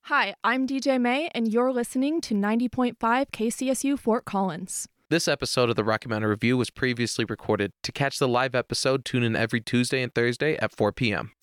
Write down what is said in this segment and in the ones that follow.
Hi, I'm DJ May, and you're listening to 90.5 KCSU Fort Collins. This episode of the Rocky Mountain Review was previously recorded. To catch the live episode, tune in every Tuesday and Thursday at 4 p.m.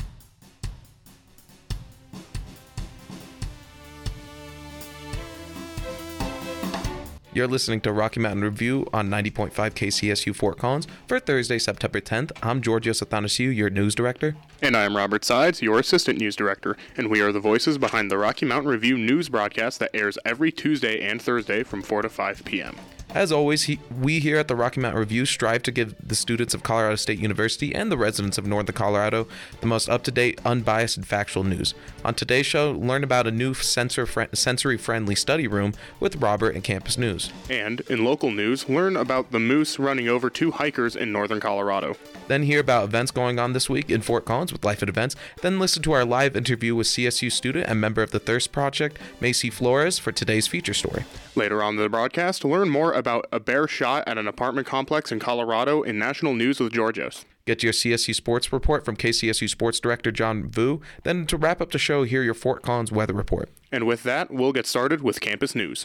You're listening to Rocky Mountain Review on 90.5 KCSU Fort Collins for Thursday, September 10th. I'm Georgios Athanasiou, your news director. And I'm Robert Sides, your assistant news director, and we are the voices behind the Rocky Mountain Review news broadcast that airs every Tuesday and Thursday from 4 to 5 p.m. As always, we here at the Rocky Mountain Review strive to give the students of Colorado State University and the residents of Northern Colorado the most up-to-date, unbiased, and factual news. On today's show, learn about a new sensory-friendly study room with Robert and Campus News. And in local news, learn about the moose running over two hikers in Northern Colorado. Then hear about events going on this week in Fort Collins with Life at Events. Then listen to our live interview with CSU student and member of the Thirst Project, Macy Flores, for today's feature story. Later on in the broadcast, learn more about a bear shot at an apartment complex in Colorado in National News with Georgios. Get your CSU Sports Report from KCSU Sports Director John Vu. Then to wrap up the show, hear your Fort Collins weather report. And with that, we'll get started with Campus News.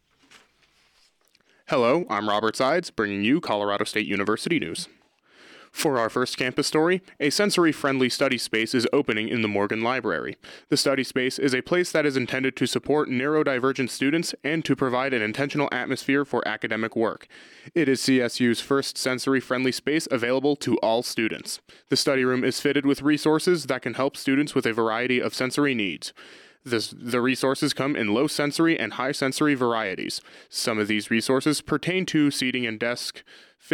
Hello, I'm Robert Sides, bringing you Colorado State University news. For our first campus story, a sensory-friendly study space is opening in the Morgan Library. The study space is a place that is intended to support neurodivergent students and to provide an intentional atmosphere for academic work. It is CSU's first sensory-friendly space available to all students. The study room is fitted with resources that can help students with a variety of sensory needs. The resources come in low sensory and high sensory varieties. Some of these resources pertain to seating and desks,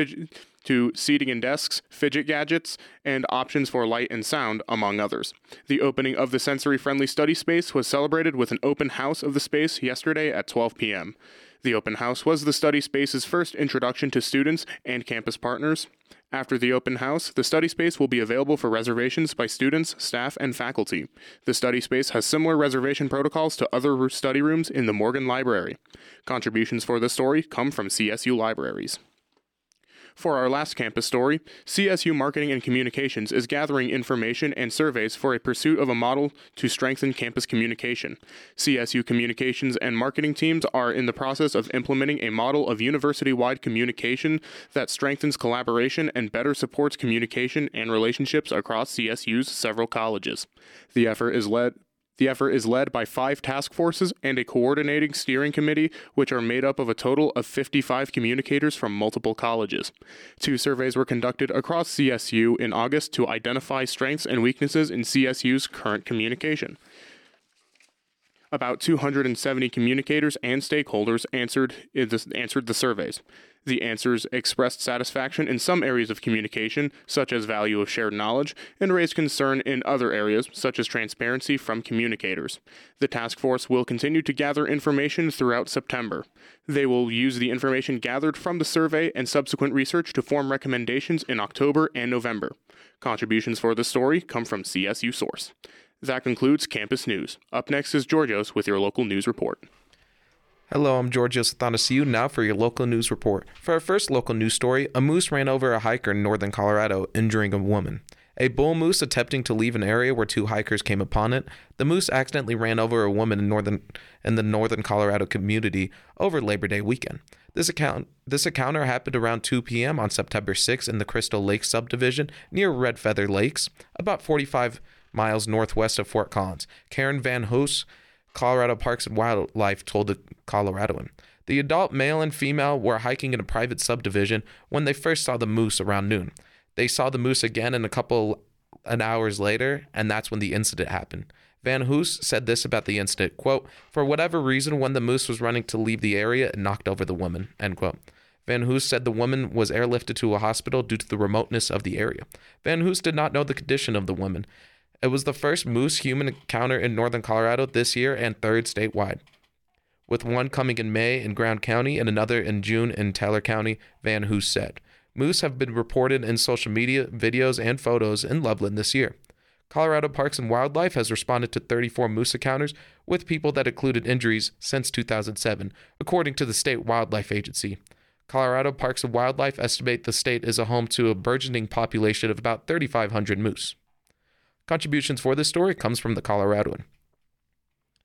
fidget gadgets, and options for light and sound, among others. The opening of the sensory-friendly study space was celebrated with an open house of the space yesterday at 12 p.m. The open house was the study space's first introduction to students and campus partners. After the open house, the study space will be available for reservations by students, staff, and faculty. The study space has similar reservation protocols to other study rooms in the Morgan Library. Contributions for this story come from CSU Libraries. For our last campus story, CSU Marketing and Communications is gathering information and surveys for a pursuit of a model to strengthen campus communication. CSU Communications and Marketing teams are in the process of implementing a model of university-wide communication that strengthens collaboration and better supports communication and relationships across CSU's several colleges. The effort is led by 5 task forces and a coordinating steering committee, which are made up of a total of 55 communicators from multiple colleges. 2 surveys were conducted across CSU in August to identify strengths and weaknesses in CSU's current communication. About 270 communicators and stakeholders answered the surveys. The answers expressed satisfaction in some areas of communication, such as value of shared knowledge, and raised concern in other areas, such as transparency from communicators. The task force will continue to gather information throughout September. They will use the information gathered from the survey and subsequent research to form recommendations in October and November. Contributions for this story come from CSU Source. That concludes Campus News. Up next is Georgios with your local news report. Hello, I'm Georgios Athanasiou, now for your local news report. For our first local news story, a moose ran over a hiker in northern Colorado, injuring a woman. A bull moose attempting to leave an area where 2 hikers came upon it, the moose accidentally ran over a woman in the northern Colorado community over Labor Day weekend. This encounter happened around 2 p.m. on September 6 in the Crystal Lake subdivision near Red Feather Lakes, about 45 miles northwest of Fort Collins. Karen Van Hoos, Colorado Parks and Wildlife, told the Coloradoan. The adult male and female were hiking in a private subdivision when they first saw the moose around noon. They saw the moose again a couple hours later, and that's when the incident happened. Van Hoos said this about the incident, quote, "For whatever reason, when the moose was running to leave the area, it knocked over the woman," end quote. Van Hoos said the woman was airlifted to a hospital due to the remoteness of the area. Van Hoos did not know the condition of the woman. It was the first moose-human encounter in northern Colorado this year and 3rd statewide, with one coming in May in Grand County and another in June in Taylor County, Van Hoos said. Moose have been reported in social media, videos, and photos in Loveland this year. Colorado Parks and Wildlife has responded to 34 moose encounters with people that included injuries since 2007, according to the State Wildlife Agency. Colorado Parks and Wildlife estimate the state is a home to a burgeoning population of about 3,500 moose. Contributions for this story comes from the Coloradoan.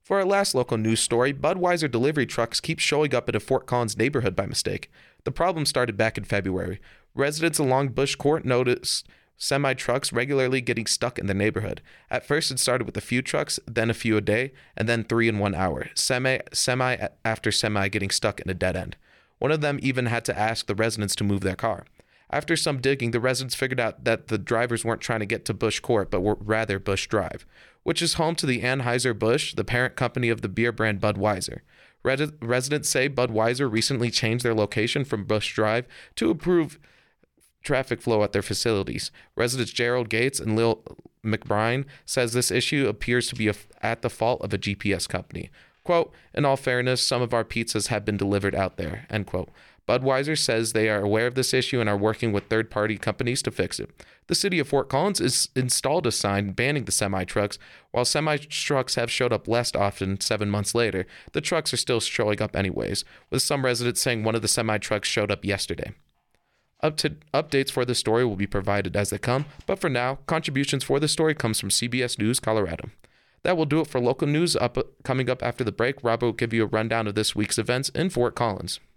For our last local news story, Budweiser delivery trucks keep showing up at a Fort Collins neighborhood by mistake. The problem started back in February. Residents along Bush Court noticed semi-trucks regularly getting stuck in the neighborhood. At first, it started with a few trucks, then a few a day, and then 3 in 1 hour, semi after semi getting stuck in a dead end. One of them even had to ask the residents to move their car. After some digging, the residents figured out that the drivers weren't trying to get to Bush Court, but were rather Bush Drive, which is home to the Anheuser-Busch, the parent company of the beer brand Budweiser. Residents say Budweiser recently changed their location from Bush Drive to improve traffic flow at their facilities. Residents Gerald Gates and Lil McBride says this issue appears to be at the fault of a GPS company. Quote, in all fairness, some of our pizzas have been delivered out there, end quote. Budweiser says they are aware of this issue and are working with third-party companies to fix it. The city of Fort Collins has installed a sign banning the semi-trucks. While semi-trucks have showed up less often 7 months later, the trucks are still showing up anyways, with some residents saying one of the semi-trucks showed up yesterday. Updates for this story will be provided as they come, but for now, contributions for this story comes from CBS News Colorado. That will do it for local news. Coming up after the break, Rob will give you a rundown of this week's events in Fort Collins.